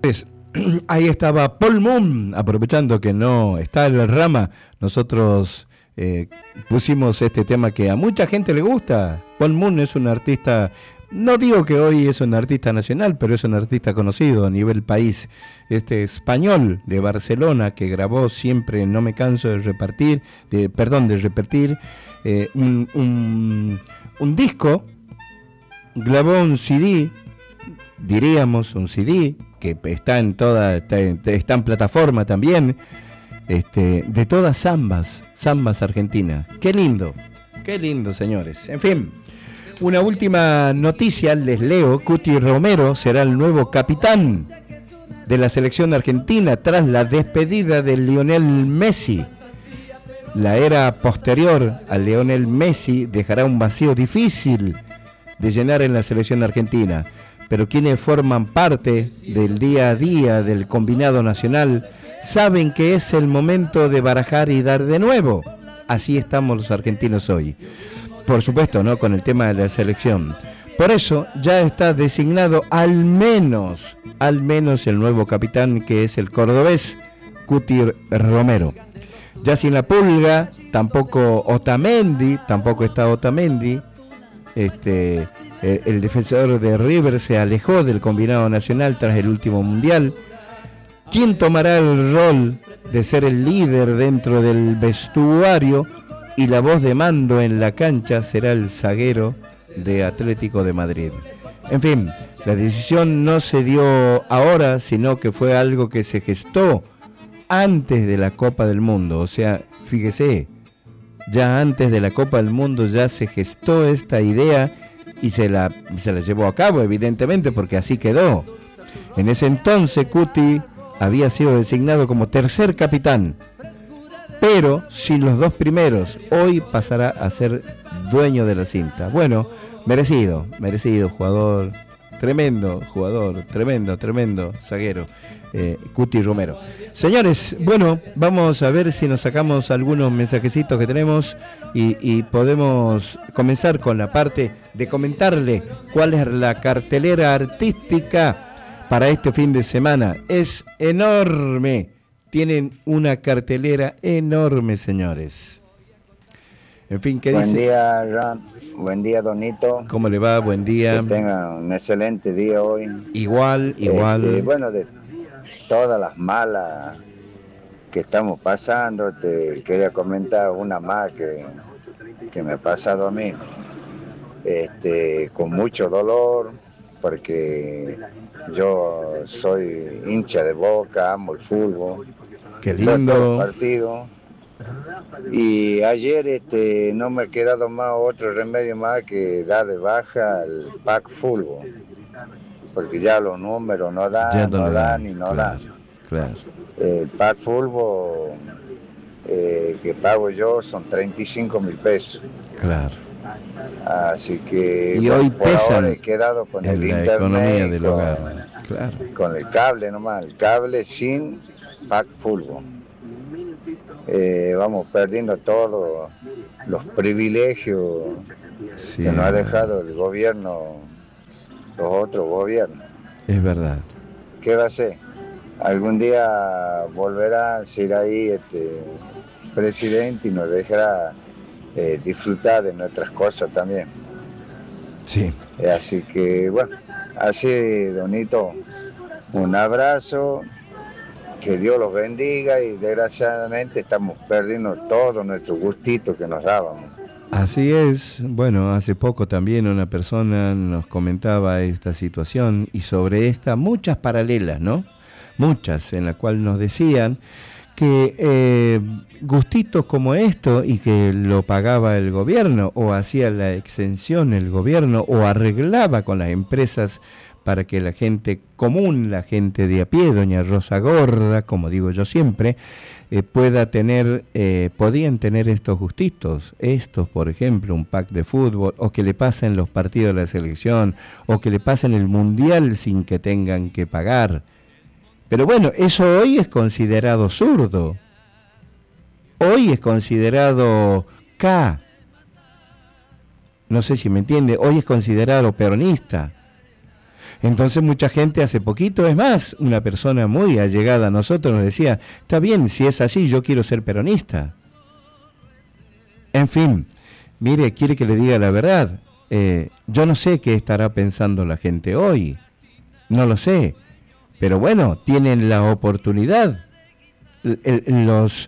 Pues, ahí estaba Paul Moon, aprovechando que no está el Rama, nosotros pusimos este tema que a mucha gente le gusta. Paul Moon es un artista, no digo que hoy es un artista nacional, pero es un artista conocido a nivel país, español de Barcelona, que grabó siempre No me canso de repetir, un disco, grabó un CD, diríamos un CD, que está en plataforma también, de todas zambas argentinas. Qué lindo, señores. En fin, una última noticia les leo. Cuti Romero será el nuevo capitán de la selección argentina tras la despedida de Lionel Messi. La era posterior a Lionel Messi dejará un vacío difícil de llenar en la selección argentina, pero quienes forman parte del día a día del combinado nacional saben que es el momento de barajar y dar de nuevo. Así estamos los argentinos hoy. Por supuesto, ¿no?, con el tema de la selección. Por eso ya está designado al menos el nuevo capitán, que es el cordobés Cuti Romero. Ya sin la Pulga, tampoco está Otamendi. El defensor de River se alejó del combinado nacional tras el último mundial. ¿Quién tomará el rol de ser el líder dentro del vestuario y la voz de mando en la cancha? Será el zaguero de Atlético de Madrid. En fin, la decisión no se dio ahora, sino que fue algo que se gestó antes de la Copa del Mundo. O sea, fíjese, ya antes de la Copa del Mundo ya se gestó esta idea y se la llevó a cabo, evidentemente, porque así quedó. En ese entonces Cuti había sido designado como tercer capitán, pero sin los dos primeros. Hoy pasará a ser dueño de la cinta. Bueno, merecido jugador, tremendo zaguero, Cuti Romero. Señores, bueno, vamos a ver si nos sacamos algunos mensajecitos que tenemos y podemos comenzar con la parte de comentarle cuál es la cartelera artística para este fin de semana. Es enorme, tienen una cartelera enorme, señores. En fin, ¿qué dice? Buen día, Ram. Buen día, Donito. ¿Cómo le va? Buen día. Que tenga un excelente día hoy. Igual. Bueno, de todas las malas que estamos pasando, te quería comentar una más que me ha pasado a mí. Con mucho dolor, porque yo soy hincha de Boca, amo el fútbol. Qué lindo. Partido. Y ayer no me ha quedado más otro remedio más que dar de baja el pack fútbol, porque ya los números no dan. Claro. El pack fútbol que pago yo son 35.000 pesos. Claro. Así que y hoy por ahora he quedado con el la internet, economía del hogar. Claro. Con el cable nomás, el cable sin pack fútbol. Vamos perdiendo todos los privilegios que nos ha dejado el gobierno, los otros gobiernos. Es verdad. ¿Qué va a hacer? Algún día volverá a ser ahí presidente y nos dejará disfrutar de nuestras cosas también. Sí. Así que bueno, así, Donito, un abrazo. Que Dios los bendiga, y desgraciadamente estamos perdiendo todos nuestros gustitos que nos dábamos. Así es. Bueno, hace poco también una persona nos comentaba esta situación y sobre esta muchas paralelas, ¿no? Muchas, en la cual nos decían que gustitos como esto y que lo pagaba el gobierno o hacía la exención el gobierno o arreglaba con las empresas para que la gente común, la gente de a pie, doña Rosa Gorda, como digo yo siempre, podían tener estos gustitos, por ejemplo, un pack de fútbol, o que le pasen los partidos de la selección, o que le pasen el mundial sin que tengan que pagar. Pero bueno, eso hoy es considerado zurdo, hoy es considerado no sé si me entiende, hoy es considerado peronista. Entonces mucha gente hace poquito, es más, una persona muy allegada a nosotros nos decía, está bien, si es así, yo quiero ser peronista. En fin, mire, quiere que le diga la verdad. Yo no sé qué estará pensando la gente hoy, no lo sé, pero bueno, tienen la oportunidad. Los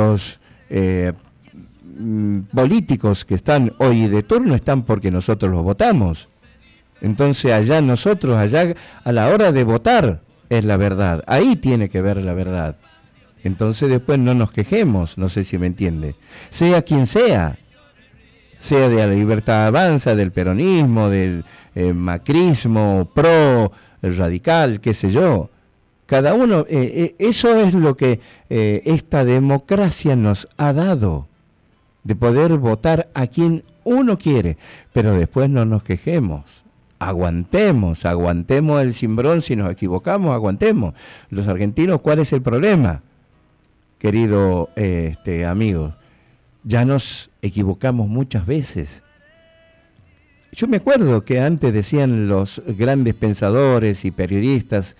políticos que están hoy de turno están porque nosotros los votamos. Entonces allá nosotros, allá a la hora de votar es la verdad, ahí tiene que ver la verdad. Entonces después no nos quejemos, no sé si me entiende. Sea quien sea de la Libertad Avanza, del peronismo, del macrismo, pro, el radical, qué sé yo. Cada uno, eso es lo que esta democracia nos ha dado, de poder votar a quien uno quiere, pero después no nos quejemos. Aguantemos el cimbrón, si nos equivocamos, aguantemos. Los argentinos, ¿cuál es el problema? Querido amigo, ya nos equivocamos muchas veces. Yo me acuerdo que antes decían los grandes pensadores y periodistas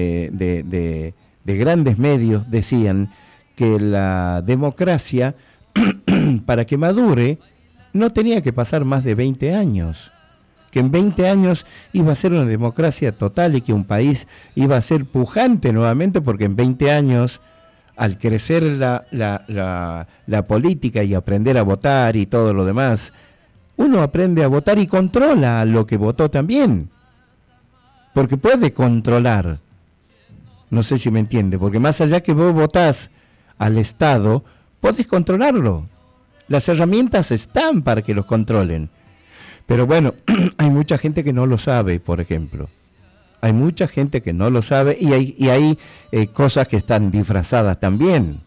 de grandes medios, decían que la democracia, para que madure, no tenía que pasar más de 20 años. Que en 20 años iba a ser una democracia total y que un país iba a ser pujante nuevamente, porque en 20 años, al crecer la política y aprender a votar y todo lo demás, uno aprende a votar y controla lo que votó también, porque puede controlar. No sé si me entiende, porque más allá que vos votás al Estado, podés controlarlo. Las herramientas están para que los controlen. Pero bueno, hay mucha gente que no lo sabe, por ejemplo. Hay mucha gente que no lo sabe y hay cosas que están disfrazadas también.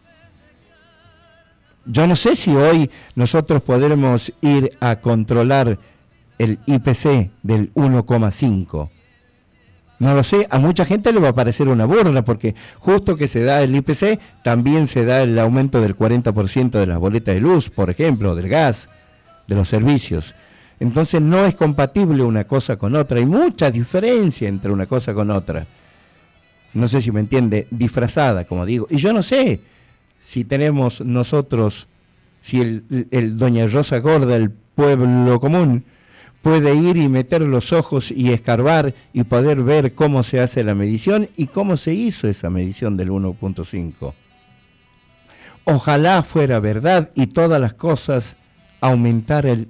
Yo no sé si hoy nosotros podremos ir a controlar el IPC del 1,5. No lo sé, a mucha gente le va a parecer una burla, porque justo que se da el IPC, también se da el aumento del 40% de las boletas de luz, por ejemplo, del gas, de los servicios. Entonces no es compatible una cosa con otra, hay mucha diferencia entre una cosa con otra. No sé si me entiende, disfrazada, como digo. Y yo no sé si tenemos nosotros, si el Doña Rosa Gorda, el pueblo común, puede ir y meter los ojos y escarbar y poder ver cómo se hace la medición y cómo se hizo esa medición del 1.5. Ojalá fuera verdad y todas las cosas aumentar el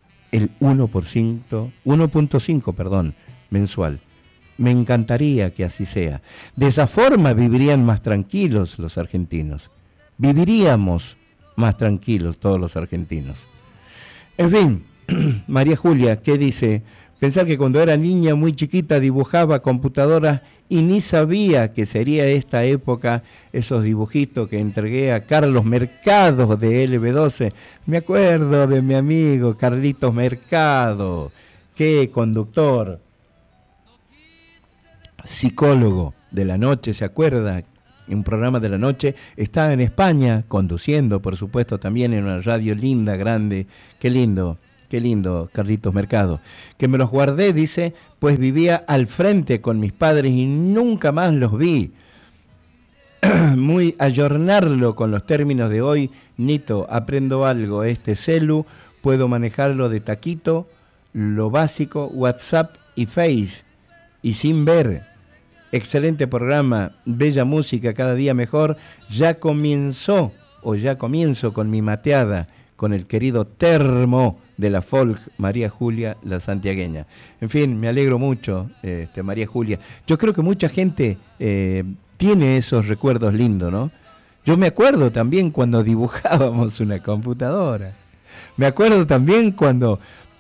1.5 mensual. Me encantaría que así sea. De esa forma vivirían más tranquilos los argentinos. Viviríamos más tranquilos todos los argentinos. En fin, María Julia, ¿qué dice? Pensar que cuando era niña muy chiquita dibujaba computadoras y ni sabía que sería esta época esos dibujitos que entregué a Carlos Mercado de LB12. Me acuerdo de mi amigo Carlitos Mercado, qué conductor, psicólogo de la noche, ¿se acuerda? Un programa de la noche, está en España conduciendo, por supuesto, también en una radio linda, grande, qué lindo, Carlitos Mercado. Que me los guardé, dice, pues vivía al frente con mis padres y nunca más los vi. Muy ayornarlo con los términos de hoy, Nito, aprendo algo, este celu, puedo manejarlo de taquito, lo básico, WhatsApp y Face, y sin ver. Excelente programa, bella música, cada día mejor. Ya comienzo con mi mateada, con el querido termo de la folk, María Julia, la santiagueña. En fin, me alegro mucho, María Julia. Yo creo que mucha gente tiene esos recuerdos lindos, ¿no? Yo me acuerdo también cuando dibujábamos una computadora. Me acuerdo también cuando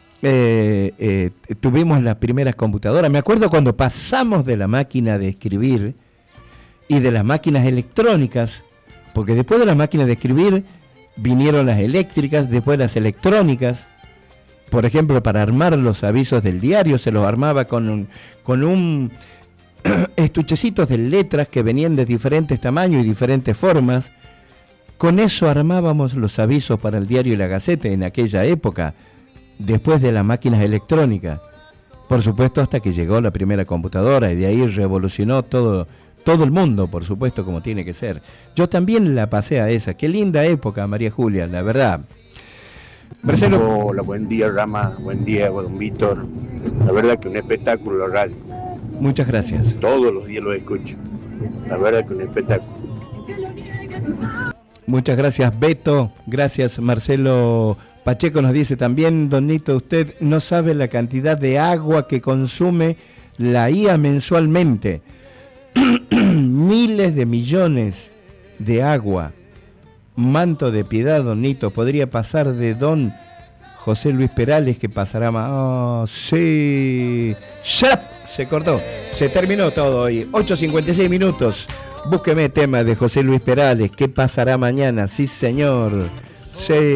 tuvimos las primeras computadoras. Me acuerdo cuando pasamos de la máquina de escribir y de las máquinas electrónicas, porque después de las máquinas de escribir vinieron las eléctricas, después las electrónicas. Por ejemplo, para armar los avisos del diario se los armaba con un estuchecitos de letras que venían de diferentes tamaños y diferentes formas. Con eso armábamos los avisos para el diario y la Gaceta en aquella época, después de las máquinas electrónicas. Por supuesto, hasta que llegó la primera computadora y de ahí revolucionó todo el mundo, por supuesto, como tiene que ser. Yo también la pasé a esa. Qué linda época, María Julia, la verdad. Marcelo. Hola, buen día, Rama. Buen día, don Víctor. La verdad que un espectáculo la radio. Muchas gracias. Todos los días lo escucho. La verdad que un espectáculo. Muchas gracias, Beto. Gracias, Marcelo. Pacheco nos dice también, don Nito, usted no sabe la cantidad de agua que consume la IA mensualmente. Miles de millones de agua. Manto de piedad, don Nito. Podría pasar de don José Luis Perales, que pasará más. Oh, sí. ¡Shut up! Se cortó. Se terminó todo hoy. 8:56 minutos. Búsqueme tema de José Luis Perales. ¿Qué pasará mañana? Sí, señor. Sí.